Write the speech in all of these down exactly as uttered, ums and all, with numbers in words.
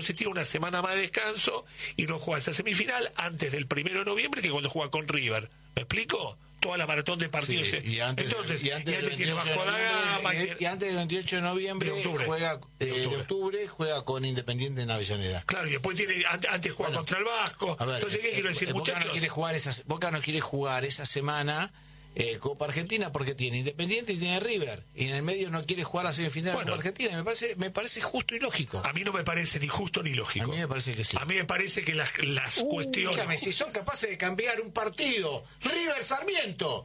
Entonces tiene una semana más de descanso y no juega esa semifinal antes del primero de noviembre que cuando juega con River. ¿Me explico? Toda la maratón de partidos. Sí, y antes, Entonces, y antes, y antes tiene Vasco da Gama. Y, y antes del veintiocho de noviembre de octubre, juega eh, de, octubre. de octubre juega con Independiente en Avellaneda. Claro, y después tiene antes, antes juega bueno, contra el Vasco. A ver, Entonces, ¿qué eh, quiero decir, Boca muchachos? No quiere jugar esa, Boca no quiere jugar esa semana eh, Copa Argentina porque tiene Independiente y tiene River. Y en el medio no quiere jugar la semifinal bueno, de Copa Argentina. Me parece, me parece justo y lógico. A mí no me parece ni justo ni lógico. A mí me parece que sí. A mí me parece que las, las uh, cuestiones... Dígame, si son capaces de cambiar un partido, River Sarmiento...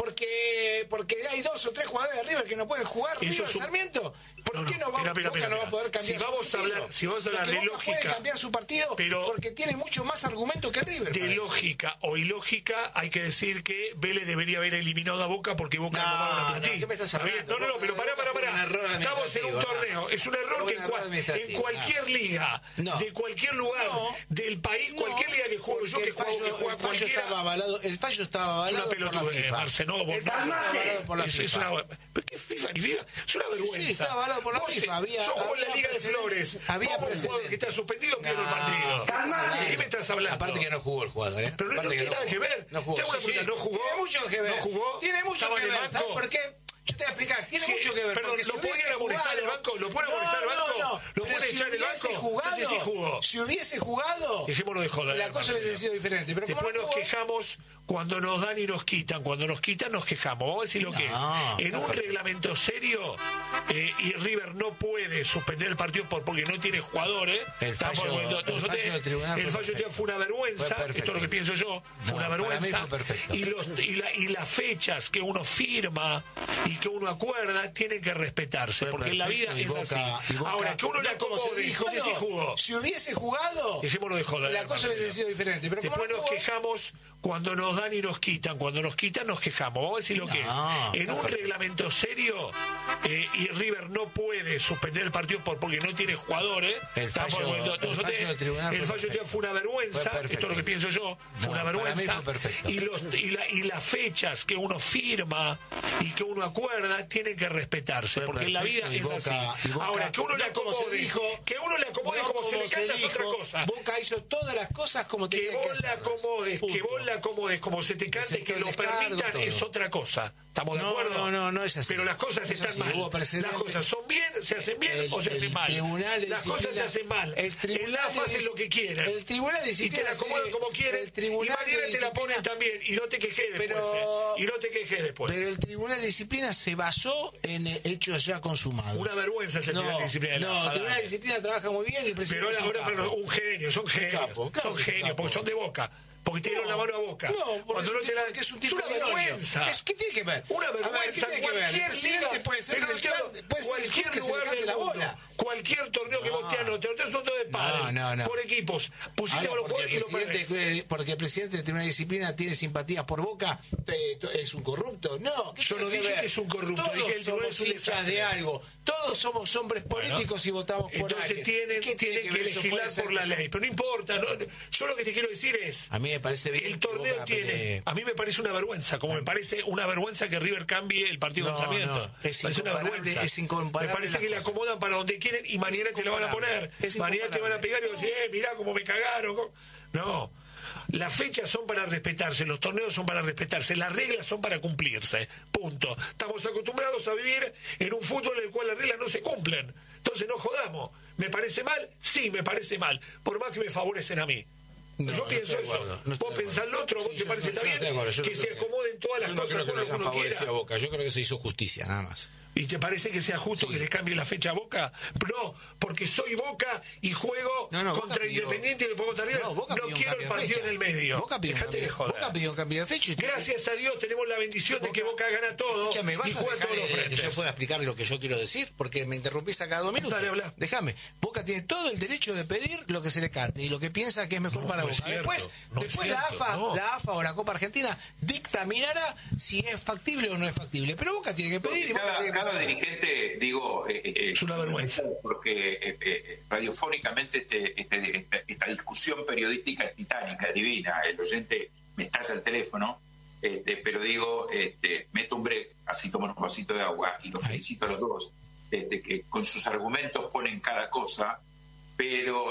Porque porque hay dos o tres jugadores de River que no pueden jugar. Eso River un... Sarmiento, ¿por no, qué no, no, va, pera, pera, Boca pera, no va a poder cambiar si vamos su partido? A hablar, si vamos a hablar porque de Boca lógica, puede cambiar su partido pero porque tiene mucho más argumento que River. De lógica o ilógica, hay que decir que Vélez debería haber eliminado a Boca porque Boca no, no va a una puntilla. No, ¿qué me estás hablando? No, no, no, pero pará, pará, pará. Estamos en un torneo. Es un error que en, cual, en cualquier liga, no. de cualquier lugar no. del país, no. cualquier liga que juego yo, que juego, que juega el fallo estaba avalado, el fallo estaba avalado por la FIFA. Marcelo, el fallo estaba avalado por la FIFA. Es una, ¿pero qué FIFA ni FIFA? Es una vergüenza. Sí, estaba avalado por la Vos, FIFA. Había, yo juego en la Liga de Flores. Había un jugador que está suspendido, no, pierdo el partido. ¿De qué me estás hablando? Aparte que no jugó el jugador, ¿eh? Pero no, no tiene nada que ver. No jugó. Sí, sí. ¿No jugó? Tiene mucho que ver. ¿No jugó? Tiene mucho que ver. ¿Sabes por qué? Yo te voy a explicar, tiene sí, mucho que ver. Perdón, ¿lo pueden amonestar el banco? ¿Lo pueden amonestar el banco? No, no, ¿Lo pueden si echar el banco? Jugado, no sé si jugó. Si hubiese jugado, dejémonos de joder. La cosa hubiese sido diferente. Pero después no nos quejamos cuando nos dan y nos quitan. Cuando nos quitan, nos quejamos. Vamos a decir lo no, que es. En un reglamento serio, eh, y River no puede suspender el partido por, porque no tiene jugadores. El fallo, por, el nosotros, fallo del tribunal el fallo fue, fue una vergüenza. Esto es lo que pienso yo. Fue no, una vergüenza. Fue y, los, y, la, y las fechas que uno firma y que uno acuerda tienen que respetarse, porque en la vida es Boca, así. Boca, ahora, que uno le acomode, dijo, no sé si jugó. Si hubiese jugado, dejémonos de joder. La cosa hubiese sido diferente. Pero después no nos jugó, quejamos cuando nos dan y nos quitan. Cuando nos quitan, nos quejamos. Vamos a decir lo no, que es. En un reglamento serio, eh, y River no puede suspender el partido por, porque no tiene jugadores. El fallo, por, el nosotros, fallo del tribunal el fallo fue, fue una vergüenza. Esto es lo que pienso yo. Fue no, una vergüenza. Fue y, los, y, la, y las fechas que uno firma y que uno acuerda tienen que respetarse. Fue porque en la vida es Boca, así. Boca, ahora, que uno le acomode, dijo, que uno le acomode no como, como se le canta se es otra cosa. Boca hizo todas las cosas como que tenía que vos la hacerlas. acomodes, Punto. que vos la acomodes como se te cante, que lo permitan, es otra cosa. ¿Estamos de no, acuerdo? No, no, no es así. Pero las cosas es están así. mal. Las cosas son bien, se hacen bien el, o se hacen mal. Las cosas se hacen mal. El, el A F A hace lo que quiere. El tribunal de y te la acomodan como quieren. Y mañana te la ponen también. Y no te quejes después. Pero, eh. Y no te quejes después. Pero el tribunal de disciplina se basó en hechos ya consumados. Una vergüenza es el no, tribunal de disciplina. No, el tribunal de disciplina trabaja muy bien y el presidente. Pero ahora, es un, ahora pero un genio, son genios. Capo, claro, son genios, porque son de Boca. Porque te dieron no, la mano a Boca. No, porque, cuando es, no te la... porque es un tipo es una vergüenza. Es, ¿Qué tiene que ver? Una vergüenza. Ver, cualquier liga puede ser pero el club, puede cualquier ser el lugar del la mundo, bola. cualquier torneo que no. vos te anotes, te anotes de padre, no, no, no. por equipos. Pusiste Ahora, a los jugadores y lo perdés. Porque el presidente del Tribunal de Disciplina tiene simpatía por Boca, eh, es un corrupto. No, yo no dije que, que es un corrupto. Todos dije que el somos es hinchas de algo. Todos somos hombres políticos bueno, y votamos por entonces alguien. tienen, ¿Qué tienen tiene que, que legislar por la ley. Pero no importa. No, yo lo que te quiero decir es... A mí me parece bien. El torneo Boca tiene... Pele... A mí me parece una vergüenza. Como me parece una vergüenza que River cambie el partido no, de Sarmiento. No, es parece una vergüenza. Es incomparable. Me parece que le acomodan para donde quieren y mañana te la van a poner. Mañana te van a pegar y vas a decir, eh, mirá cómo me cagaron. No. Las fechas son para respetarse, los torneos son para respetarse, las reglas son para cumplirse. Punto. Estamos acostumbrados a vivir en un fútbol en el cual las reglas no se cumplen. Entonces no jodamos. ¿Me parece mal? Sí, me parece mal. Por más que me favorecen a mí. No, yo no pienso eso. No vos pensás lo otro, vos sí, te parece no, bien no que no se acomoden todas las yo no cosas creo que con lo que uno quiera. A Boca. Yo creo que se hizo justicia, nada más. ¿Y te parece que sea justo sí. que le cambie la fecha a Boca? No, porque soy Boca y juego no, no, contra pidió... Independiente y le pongo contra River. No, Boca no quiero el partido en el medio. Boca pidió, Dejate de joder. Boca pidió un cambio de fecha. Y tú... Gracias a Dios tenemos la bendición Boca... de que Boca gana todo Escúchame, ¿vas y juega todos los frentes. Que yo pueda explicar lo que yo quiero decir, porque me interrumpís a cada dos minutos. Dale, habla. Déjame. Boca tiene todo el derecho de pedir lo que se le cante y lo que piensa que es mejor no, para no Boca. Es cierto, después, no después es la cierto, AFA, no. la AFA o la Copa Argentina dictaminará si es factible o no es factible. Pero Boca tiene que pedir y Boca cada, tiene que cada dirigente, digo, eh, eh, es una vergüenza. Porque eh, eh, radiofónicamente este, este, esta, esta discusión periodística es titánica, es divina. El oyente me estalla el teléfono, este, pero digo, este, meto un break, así tomo un vasito de agua y los felicito a los dos, este, que con sus argumentos ponen cada cosa, pero